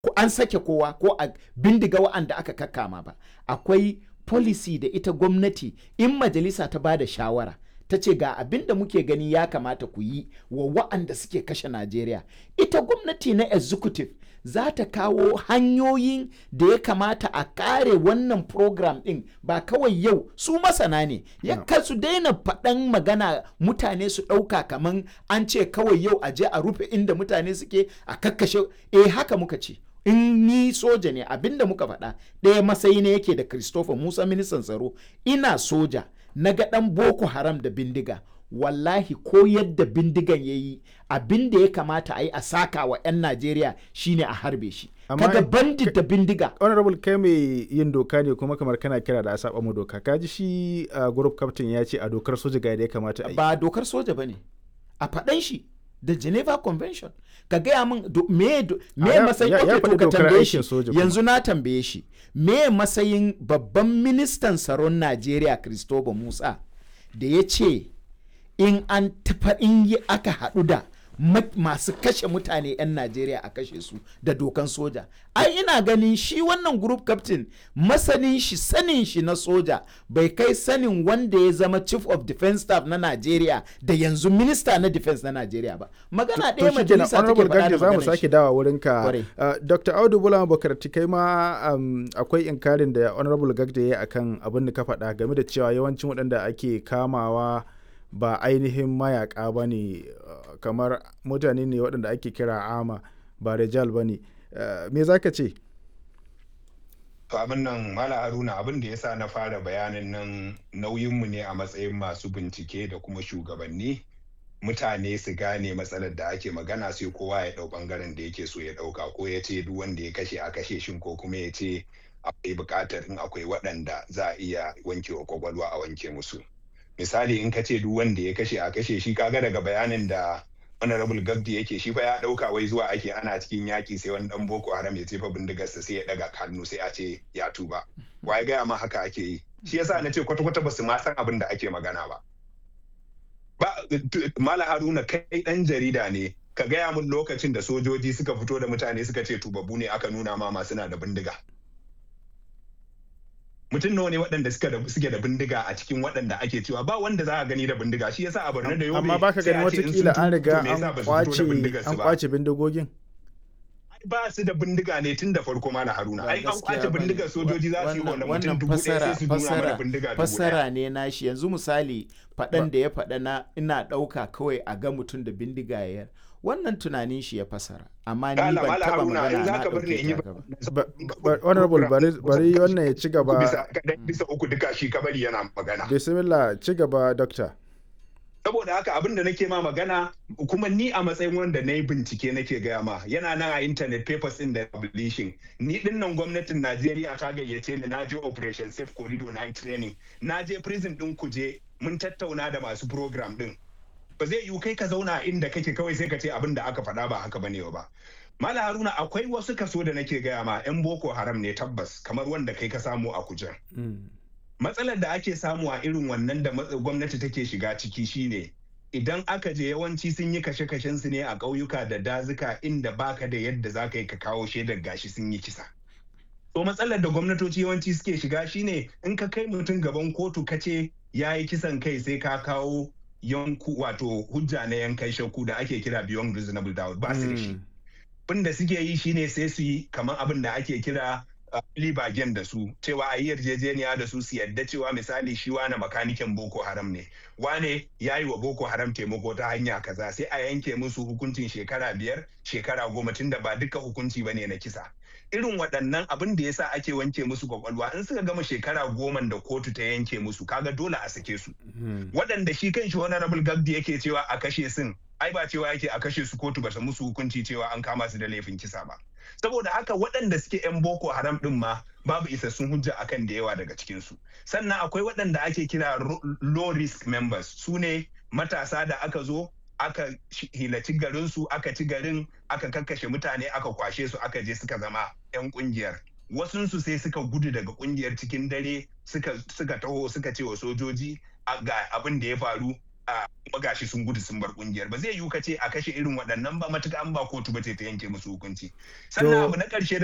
ko an sake kowa ko a bindiga wa'anda aka kakkama ba. Akwai policy da ita gwamnati in majalisa ta ba da shawara ta ce ga abin da muke gani ya kamata ku yi wa wa'anda suke kashe Najeriya. Ita gwamnati na executive za ta kawo hanyoyin da ya kamata a kare wannan program ɗin, ba kawai yau su masana ne ya kasu daina faɗan magana mutane su ɗauka kaman an ce kawai yau a je a rufe inda mutane suke a kakkashe. Haka muka ce in ni soja ne abinda muka faɗa ɗaya matsayi ne yake da Christopher Musa ministan tsaro, ina soja na ga ɗan Boko Haram da bindiga, wallahi ko yadda bindigan ya yi abin da ya kamata a yi a saka wa 'yan Najeriya shine a harbe shi. Kaga bandit da bindiga. Honorable, kai mai yin doka ne kuma kamar kana kira da a saba mu doka. Kaji shi group captain ya ce a dokar soja ga da ya kamata a yi. Ba dokar soja bane. A faɗan shi da Geneva Convention. Ka gaya min me matsayin ka tambaye shi yanzu na tambaye shi me matsayin babban ministan tsaron Najeriya Christopher Musa da ya ce in aka haɗu da masu kashe mutane 'yan Najeriya a kashe su da dokan soja. Ai ina ganin shi wannan group captain sanin shi na soja bai kai sanin wanda ya zama chief of defense staff na Najeriya da yanzu minister na defense na Najeriya ba. Magana ɗaya majalisa take faɗa da za mu sake dawa wurin ka. Dr. Audu Bulama Bukarti, kai ma akwai inkarin da Honorable Gagda ya akan abin da ka faɗa game da cewa yawancin waɗanda ake kamawa ba ainihin mayaka ba ne, kamar mutane ne waɗanda ake kira ama ba rijal ba ne. Me za ka ce? To abin nan Mala Haruna, abin da ya sa na fara bayanin nan nauyinmu ne a matsayin masu bincike da kuma shugabanni mutane su gane matsalar da ake magana, sai kowa ya ɗau ɓangaren da yake so ya ɗauka, ko ya ce duk wanda ya kashe a kashe shin, ko kuma ya ce akwai buƙatar in akwai waɗanda za a iya wankewa kwakwalwa a wanke musu. Misali, in ka ce duk wanda ya kashe a kashe shi, kaga daga bayanin da Honorable Gabdi yake shi fa ya dauka wai zuwa ake ana cikin yaki sai wani dan Boko Haram ya jefa bindigarsa sai ya daga hannu sai a ce ya tuba. Wai gaya ma haka ake yi. Shi yasa na ce kwata-kwata basu ma san abin da ake magana ba. Mala Haruna, kai dan jarida ne, ka gaya mun lokacin da sojoji suka fito da mutane suka ce tubabbu ne aka nuna ma suna da bindiga. Mutum nawa ne waɗanda suke da bindiga a cikin waɗanda ake cewa ba wanda za a gani da bindiga. Shi yasa a Borno da Yobe, amma baka gani watakila an riga an kwace bindigogin. Ba su da bindiga ne tun da farko, Mala Haruna. Ai an kwace bindigar sojoji za su yi wannan mutum 1000 sai su nuna mana bindiga 1000. Fasara ne nashi. Yanzu misali faɗan da ya faɗa na ina ɗauka kawai a ga mutum da bindiga ya, wannan tunanin shi ya fasara, amma ni ban taba magana na ɗauke. Honorable, bari wannan ya ci gaba. Bisa uku duka shi kabari yana magana. Bismillah, ci gaba Doctor. Saboda haka abin da nake ma magana, kuma ni a matsayin wanda na yi bincike nake gaya ma, yana nan a internet papers in da publishing. Ni dinnan gwamnatin Najeriya ta gayyace ni, na je Operation Safe Corridor na training, na je prison din Kuje, mun tattauna da masu program din. Ba zai yiwu kai ka zauna inda kake kawai sai ka ce abin da aka faɗa ba haka bane ba. Mala Haruna, akwai wasu kaso da nake gaya ma 'yan Boko Haram ne tabbas, kamar wanda kai ka samu a Kujen. Matsalar da ake samu a irin wannan da gwamnati take shiga ciki shine idan aka je yawanci sun yi kashe-kashen su ne a ƙauyuka da dazuka inda baka da yadda za ka yi ka kawo shaidar gashi sun yi kisa. To matsalar da gwamnatoci yawanci suke shiga shine in ka kai mutum gaban kotu ka ce ya yi kisan kai sai ka kawo yanku, wato hujja na yankan shakku da ake kira beyond reasonable doubt, ba su da shi. Abin da suke yi shine sai su yi kamar abin da ake kira libagen da su, cewa a yi yarjejeniya da su yadda cewa misali shi wane makanikin Boko Haram ne, wane ya yi wa Boko Haram taimako ta hanya kaza, sai a yanke musu hukuncin shekara 5, shekara 10, tunda ba duka hukunci bane na kisa. Irin waɗannan abin da yasa ake wanke musu kwakwalwa, in suka gama shekara 10 da kotu ta yanke musu, kaga dole a sake su. Waɗanda shi kan shi Honorable Gabdi yake cewa a kashe sun, ai ba cewa yake a kashe su kotu ba ta musu hukunci cewa an kama su da laifin kisa ba. Saboda haka waɗanda suke 'yan Boko Haram ɗin ma babu isassun hujja akan da yawa daga cikinsu. Sannan akwai waɗanda ake kira low risk members, su ne matasa da aka zo aka hilaci garinsu, aka ci garin, aka kakkashe mutane, aka kwashe su, aka je suka zama 'yan ƙungiyar. Wasunsu sai suka gudu daga ƙungiyar cikin dare, suka taho suka ce wa sojoji ga abin da ya faru, kuma gashi sun gudu sun bar kungiyar. Ba zai yiwu ka ce a kashe irin waɗannan ba matuƙa an ba kotu ba ta yanke musu hukunci. Sannan abu na ƙarshe